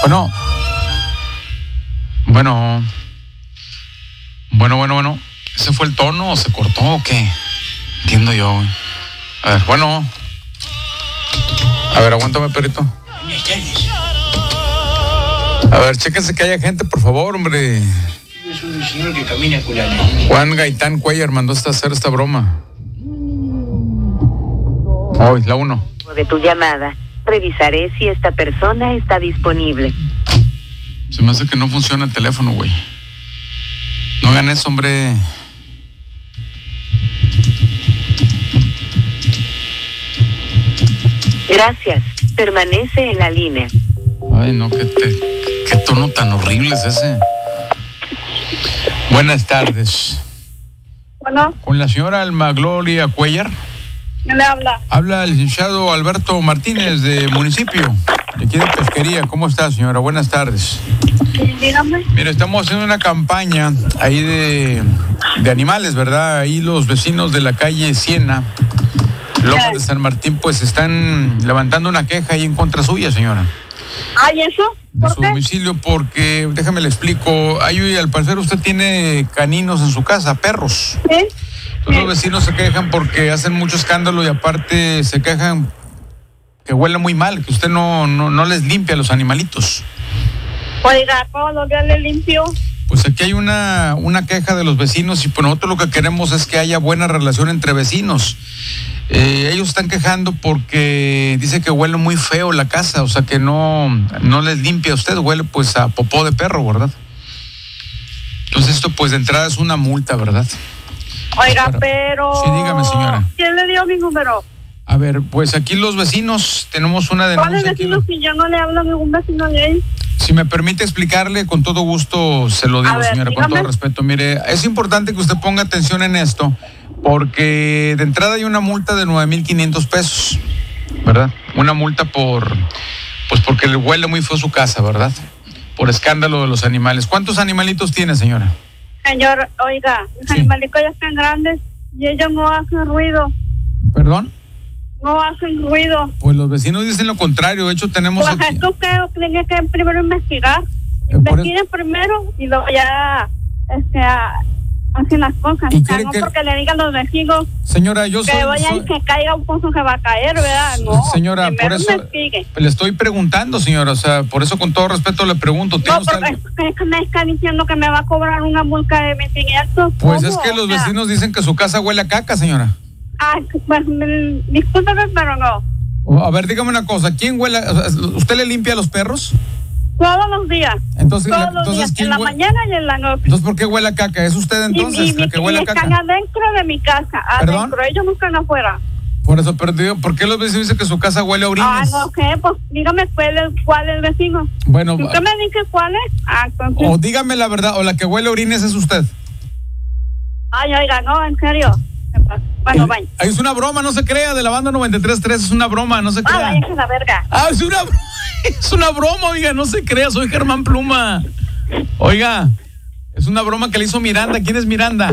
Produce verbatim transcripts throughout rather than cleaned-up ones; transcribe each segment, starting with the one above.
Bueno. Bueno. Bueno, bueno, bueno. ¿Ese fue el tono o se cortó o qué? Entiendo yo, güey. A ver, bueno. A ver, aguántame, perrito. A ver, chéquense que haya gente, por favor, hombre. Es un señor que camina con la... Juan Gaitán Cuellar mandó a hacer esta broma. Hoy, la uno. De tu llamada. Revisaré si esta persona está disponible. Se me hace que no funciona el teléfono, güey. No hagan eso, hombre. Gracias. Permanece en la línea. Ay, no, qué, te, qué tono tan horrible es ese. Buenas tardes. Bueno. Con la señora Alma Gloria Cuellar. ¿Quién le habla? Habla el licenciado Alberto Martínez de municipio, de aquí de Pesquería. ¿Cómo está, señora? Buenas tardes. Sí, dígame. Mire, estamos haciendo una campaña ahí de, de animales, ¿verdad? Ahí los vecinos de la calle Siena, Lomas de San Martín, pues están levantando una queja ahí en contra suya, señora. Ah, ¿y eso? De ¿Por su qué? domicilio, porque, déjame le explico, ahí al parecer usted tiene caninos en su casa, perros. ¿Sí? Entonces los vecinos se quejan porque hacen mucho escándalo y aparte se quejan que huele muy mal, que usted no, no, no les limpia a los animalitos. Oiga, todos los días le limpio. Pues aquí hay una, una queja de los vecinos y pues nosotros lo que queremos es que haya buena relación entre vecinos. Eh, ellos están quejando porque dice que huele muy feo la casa, o sea que no, no les limpia a usted, huele pues a popó de perro, ¿verdad? Entonces esto pues de entrada es una multa, ¿verdad? Oiga, Pero, pero... sí, dígame, señora. ¿Quién le dio mi número? A ver, pues aquí los vecinos tenemos una ¿Cuáles denuncia. vecinos si yo no le hablo a ningún vecino de ahí? Si me permite explicarle, con todo gusto se lo digo, A ver, señora, dígame. con todo respeto. Mire, es importante que usted ponga atención en esto, porque de entrada hay una multa de nueve mil quinientos pesos, ¿verdad? Una multa por, pues porque le huele muy feo su casa, ¿verdad? Por escándalo de los animales. ¿Cuántos animalitos tiene, señora? Señor, oiga, los Sí. animalitos ya están grandes y ellos no hacen ruido. ¿Perdón? No hacen ruido. Pues los vecinos dicen lo contrario. De hecho, tenemos Pues aquí... esto que tiene que primero investigar. Eh, por Investiguen primero y luego ya este, a- hacen las cosas. ¿Y O sea, quiere no que- porque le digan a los vecinos Señora, yo soy... que vayan soy- y que caiga un pozo que va a caer, ¿verdad? No, Señora, por primero eso investigue. le estoy preguntando, señora. O sea, por eso con todo respeto le pregunto. ¿tiene No, usted porque algo? es que me está diciendo que me va a cobrar una multa de mil quinientos. Pues es ¿Cómo? que los O sea, vecinos dicen que su casa huele a caca, señora. Ay, pues, me- discúlpeme, pero no. O, A ver, dígame una cosa. ¿Quién huele? a- o sea, ¿usted le limpia a los perros? Todos los días. Entonces, Todos la- los entonces días, en ¿quién la hue- mañana y en la noche. Entonces, ¿por qué huele a caca? ¿Es usted entonces y, y, la que y huele a están caca? adentro de mi casa, ¿Perdón? adentro. Ellos no están afuera. Por eso, pero digo, ¿por qué los vecinos dicen que su casa huele a orines? Ah, no sé, pues dígame cuál es, cuál es el vecino. Bueno, Si usted me dice cuál es, ah, entonces... o dígame la verdad, o la que huele a orines es usted. Ay, oiga, no, en serio. ¿Qué pasa? Bueno, El- vaya. Ahí es una broma, no se crea, de la banda noventa y tres punto tres, es una broma, no se Ah, crea. vaya, que la verga. Ah, es una, es una broma, oiga, no se crea, soy Germán Pluma. Oiga, es una broma que le hizo Miranda. ¿Quién es Miranda?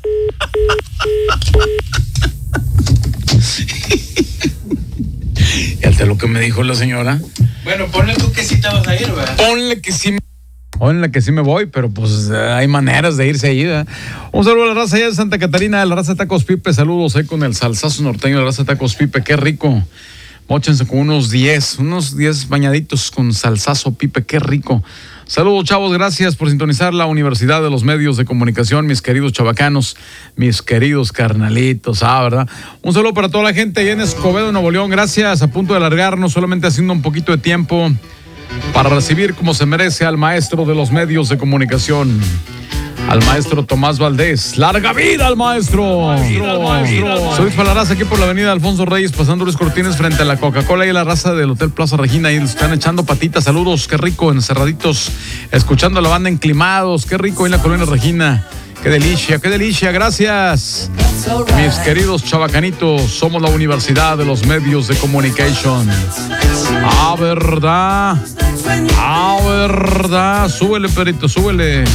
¿Y hasta lo que me dijo la señora? Bueno, ponle tú que sí te vas a ir, ¿verdad? Ponle que sí me... Ponle que sí me voy, pero pues eh, hay maneras de irse ahí, ¿verdad? Un saludo a la raza allá de Santa Catarina, a la raza de Tacos Pipe. Saludos ahí con el salsazo norteño de la raza de Tacos Pipe. Qué rico. Móchense con unos diez, unos diez bañaditos con salsazo Pipe. Qué rico. Saludos, chavos. Gracias por sintonizar la Universidad de los Medios de Comunicación, mis queridos chavacanos, mis queridos carnalitos. Ah, ¿verdad? Un saludo para toda la gente allá en Escobedo, Nuevo León. Gracias. A punto de alargarnos, solamente haciendo un poquito de tiempo para recibir como se merece al maestro de los medios de comunicación, al maestro Tomás Valdés. ¡Larga vida al maestro! Vida al maestro. Soy para la raza aquí por la avenida Alfonso Reyes, pasando Luis Cortines frente a la Coca-Cola y la raza del Hotel Plaza Regina. Ahí están echando patitas. Saludos, qué rico, encerraditos, escuchando a la banda Enclimados. Qué rico en la colonia Regina. Qué delicia, qué delicia. Gracias. Mis queridos chabacanitos, somos la Universidad de los Medios de Comunicación. Ah, verdad. Ah, verdad. Súbele, perito, súbele.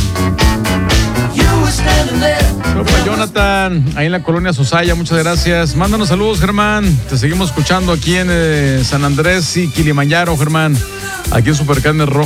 Compa Jonathan, ahí en la colonia Sosaya, muchas gracias. Mándanos saludos, Germán. Te seguimos escuchando aquí en eh, San Andrés y Kilimanjaro, Germán. Aquí en Supercarnes Rojas.